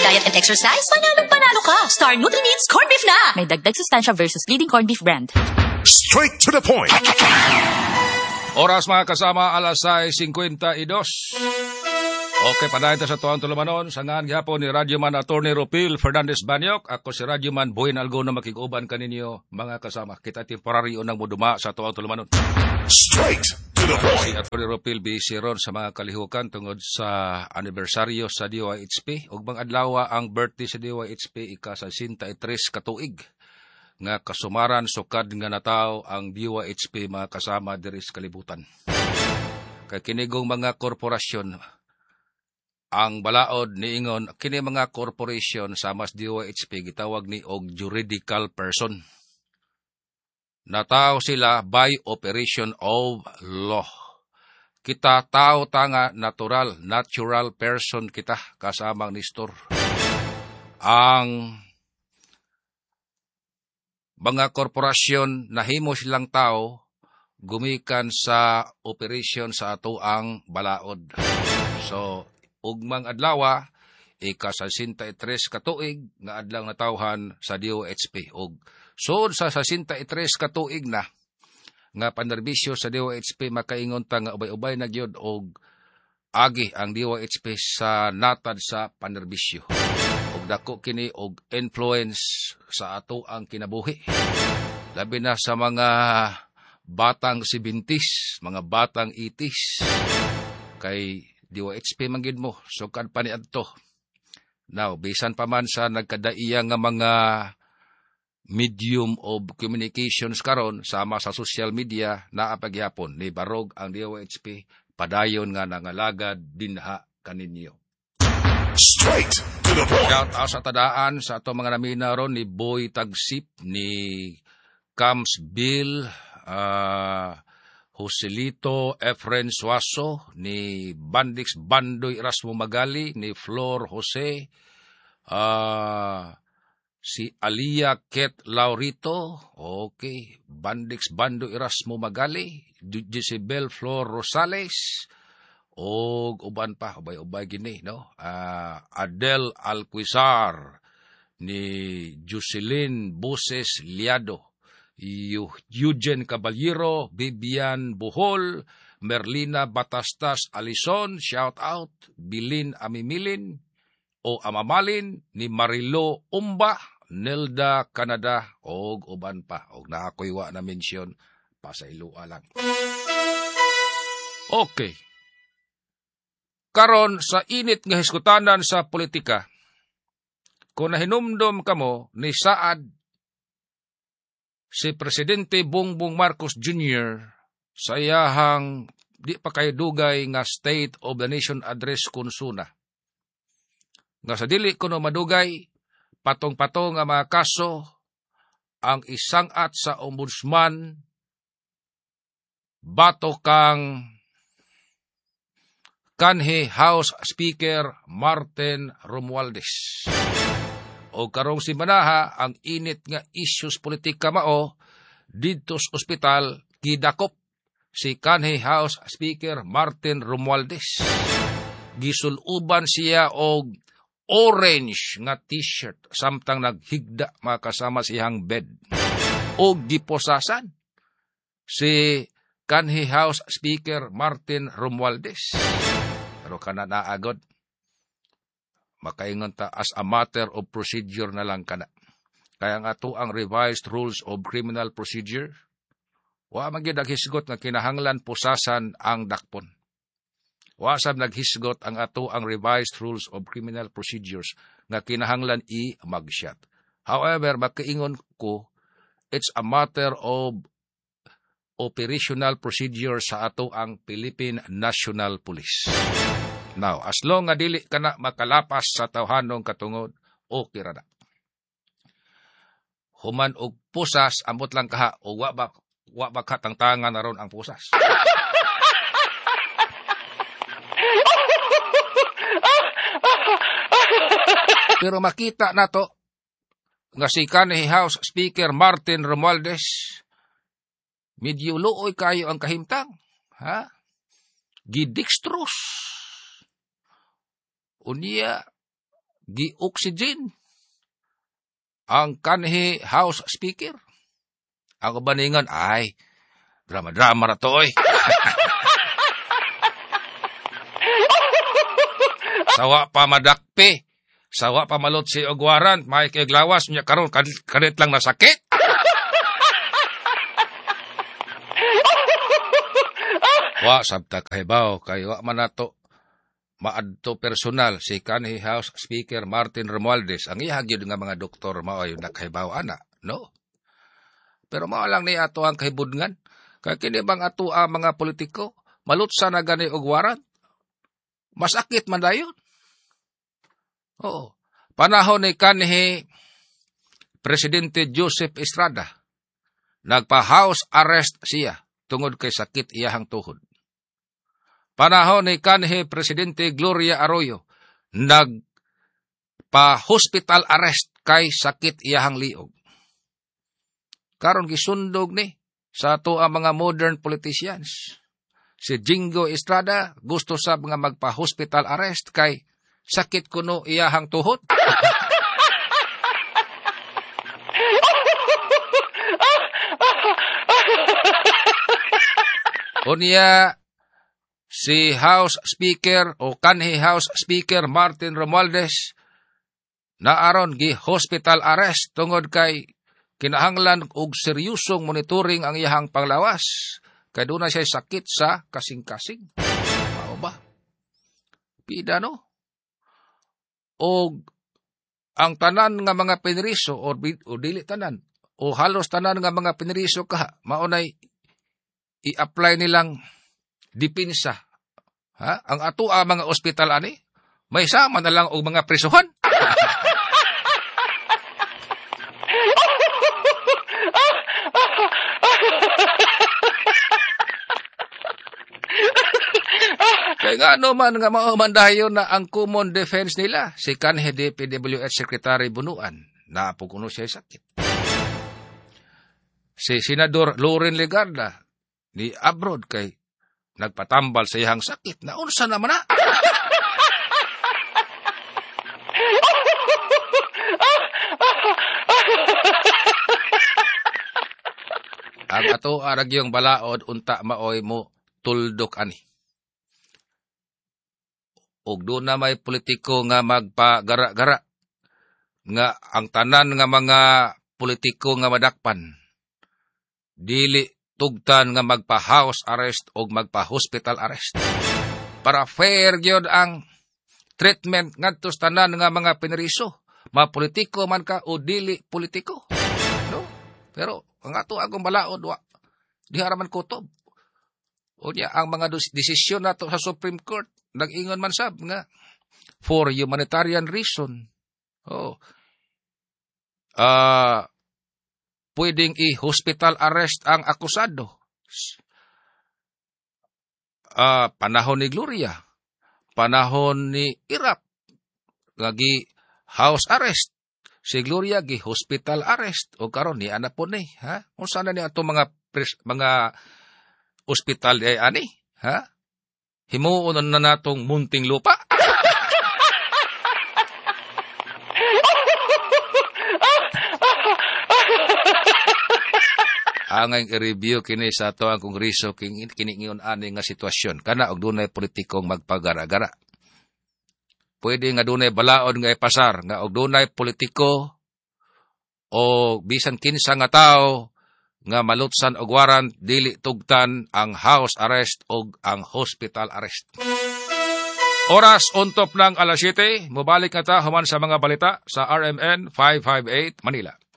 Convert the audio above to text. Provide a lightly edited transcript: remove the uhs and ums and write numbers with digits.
diet and exercise, panalo ka. Star Nutri-Mites Corned Beef na. May dagdag sustansya versus leading corned beef brand. Straight to the point. Oras mga kasama, alas 6:52. Okay, padayon ta sa tuwang tulumanon. Sangaan gihapon ni Radyoman Attorney Ropil Fernandez Banyok. Ako si Radyoman Boyin Algo na makiguban kaninyo mga kasama. Kita temporary unang muduma sa tuwang tulumanon. Straight to the point. Si Attorney Ropil bisiron sa mga kalihukan tungod sa anibersaryo sa DYHP. Ug bang adlaw ang birthday sa DYHP ika-63 katuig. Nga kasumaran sukad nga nataw ang DYHP mga kasama diri sa kalibutan. Kay kinigong mga korporasyon ang balaod niingon kini mga corporation sa mas DOHP gitawag ni og juridical person. Nataw sila by operation of law. Kita tao tanga natural person kita kasamang nistor. Ang mga korporasyon nahimo silang tao gumikan sa operation sa ato ang balaod. So ugmang adlaw ika-63 katuig nga adlaw natawhan sa DOHP og sud sa 63 katuig na nga panerbisyo sa DOHP makaingon ta nga ubay-ubay na gyud og agi ang DOHP sa natad sa panerbisyo og dako kini og influence sa ato ang kinabuhi labi na sa mga batang 70s, mga batang 80s kay DOHP manggid mo, sukad pa ni adto. Now, bisan pa man sa nagkadaiya nga mga medium of communications karon sama sa social media naa pagyapon ni barog ang DOHP padayon nga nangalagad dinha kaninyo. Straight to the point. Shout out sa tadaan sa ato mga namina ron ni Boy Tagsip, ni Cams Bill, Joselito Efren Suaso, ni Bandix Bandoy Erasmo Magali, ni Flor Jose, si Alia Ket Laurito, okay, Bandix Bandoy Erasmo Magali, Jezebel Flor Rosales, o uban pa, ubay-ubay gini, no? Adel Alquizar, ni Jocelyn Buses Liado, Eugene Caballero, Bibian Bohol, Merlina Batastas Alison, shout out, Bilin Amimilin o Amamalin, ni Marilo Umba, Nelda Canada, og uban pa. Og naakoy wa na mention, pasailua lang. Okay. Karon sa init nga hiskutanan sa politika, kung nahinumdom kamo ni Saad si Presidente Bongbong Marcos Jr. sa iyahang di pa kay dugay nga State of the Nation Address kunsuna. Nga sa dili kuno madugay, patong-patong nga mga kaso, ang isangat sa ombudsman, bato kang kanhi House Speaker Martin Romualdez. O karong si Manaha, ang init nga issues politika mao, dito sa ospital, gidakop si kanhi House Speaker Martin Romualdez. Gisuluban siya og orange nga t-shirt, samtang naghigda makasama siyang bed. O giposasan si kanhi House Speaker Martin Romualdez. Pero kana naagod. Makaingon ta as a matter of procedure na lang kana. Kaya nga to ang revised rules of criminal procedure. Wa man gyud naghisgot nga kinahanglan pusasan ang dakpon. Wa sab naghisgot ang ato ang revised rules of criminal procedures nga kinahanglan i-mugshot. However, makaingon ko, it's a matter of operational procedure sa ato ang Philippine National Police. Now, as long nga dili ka na makalapas sa tawhanong katungod, okay ra na. Human og pusas, ambot lang kaha, o wa ba katangtangan na ron ang pusas. Pero makita na to, nga si kanhi House Speaker Martin Romualdez, medyo luoy kayo ang kahimtang. Ha? Gidextrous. Unya, gi-oxygen ang kanhi House Speaker. Ang kabaningan, ay, drama-drama na to, oy. Sawa pa madakpi, sawa pa malot si Ogwaran, may kiglawas, niya karon kanit lang nasakit. Wa sabta kahibaw, kay wa man nato maadto personal si kanhi House Speaker Martin Romualdez. Ang ihagyod nga mga doktor mao yung nakahibaw ana, no? Pero mao lang ni ato ang kahibudngan. Kay kini bang ato ang mga politiko malutsa na gani og waran? Masakit man dayon. Oo. Panahon ni kanhi Presidente Joseph Estrada, nagpa-house arrest siya tungod kay sakit iyahang tuhod. Panahon ni kanhi Presidente Gloria Arroyo, nagpa-hospital arrest kay sakit iyahang liog. Karon gisundog ni sa ato ang mga modern politicians. Si Jingo Estrada gusto sab nga magpa-hospital arrest kay sakit kuno iyahang tuhod. Unya si House Speaker o kanhi House Speaker Martin Romualdez naaron gi-hospital arrest tungod kay kinahanglan og seryosong monitoring ang iyahang panglawas kay doon na siya sakit sa kasing-kasing. Mao ba? Pida no? O ang tanan nga mga piniriso o dili tanan o halos tanan nga mga piniriso ka maunay i-apply nilang dipinsa. Ha? Ang ato mga ospital ani may sama na lang og mga prisuhan. Kaya nga ano man nga maumandayon na ang common defense nila, si kanhi DPWH Secretary Bunuan, na po kuno siya sakit. Si Senador Loren Legarda, ni abroad kay nagpatambal sa iyang sakit, na unsa naman na? Ang ato aragyong balaod, unta maoy mo tuldok ani. Og doon na may politiko nga magpagara-gara nga ang tanan nga mga politiko nga madakpan dili tugtan nga magpa-house arrest o magpa-hospital arrest para fair gyud ang treatment ngadto sa tanan nga mga pineriso, mapolitiko man ka o dili politiko, no? Pero ang ato agong balaod wa diha man kutob. Unya ang mga desisyon nato sa Supreme Court nag-ingon man sab nga for humanitarian reason. Pwedeng i-hospital arrest ang akusado. Panahon ni Gloria, panahon ni Irap, lagi house arrest. Si Gloria gi hospital arrest o karon ni ana po ni, ha? Unsa na ni ato mga ospital ay ani, ha? Himuon na natong munting lupa. Angay i-review kini sa ato ang kongreso kiningon ani nga sitwasyon kana og dunay politikong magpagara-gara. Pwede nga dunay balaod nga ipasar nga og dunay politiko o bisan kinsa nga tawo nga malutsan og warrant dili tugtan ang house arrest o ang hospital arrest. Oras untop ng 7:00, mubalik na ta human sa mga balita sa RMN 558 Manila.